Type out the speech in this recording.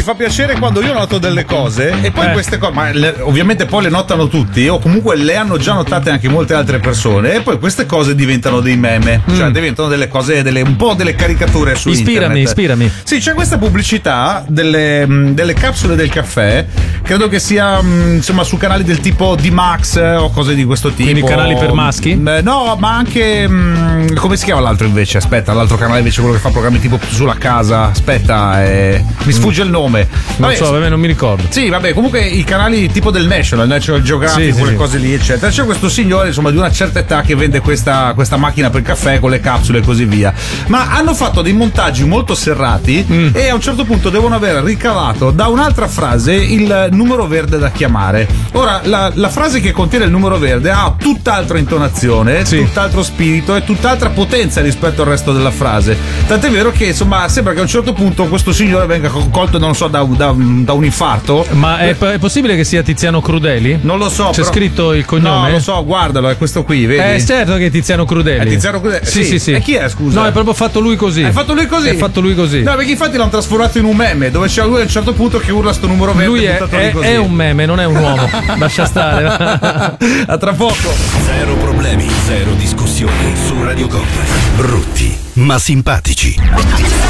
mi fa piacere quando io noto delle cose e poi queste cose, ma ovviamente poi le notano tutti, o comunque le hanno già notate anche molte altre persone, e poi queste cose diventano dei meme, cioè diventano delle cose, un po' delle caricature su internet. Ispirami. Sì, c'è questa pubblicità delle capsule del caffè, credo che sia insomma su canali del tipo D-Max o cose di questo tipo. Quindi canali per maschi? No, ma anche come si chiama l'altro invece? Aspetta, l'altro canale invece, quello che fa programmi tipo sulla casa. Aspetta, mi sfugge il nome. Non so, non mi ricordo. Sì, vabbè, comunque i canali tipo del National Geographic, quelle cose lì, eccetera. C'è questo signore, insomma, di una certa età che vende questa macchina per caffè con le capsule e così via. Ma hanno fatto dei montaggi molto serrati e a un certo punto devono aver ricavato da un'altra frase il numero verde da chiamare. Ora, la frase che contiene il numero verde ha tutt'altra intonazione, tutt'altro spirito e tutt'altra potenza rispetto al resto della frase. Tant'è vero che, insomma, sembra che a un certo punto questo signore venga colto, non so, da un infarto. Ma è possibile che sia Tiziano Crudeli? Non lo so. C'è scritto il cognome? No, lo so, guardalo, è questo qui, vedi? Certo che è Tiziano Crudeli. È Tiziano Crudeli? Sì. E chi è, scusa? No, è proprio fatto lui così. È fatto lui così? È fatto lui così. No, perché infatti l'hanno trasformato in un meme, dove c'è lui a un certo punto che urla sto numero verde. Lui è un meme, non è un uomo. Lascia stare. A tra poco. Zero problemi, zero discussioni su Radio Company. Brutti ma simpatici.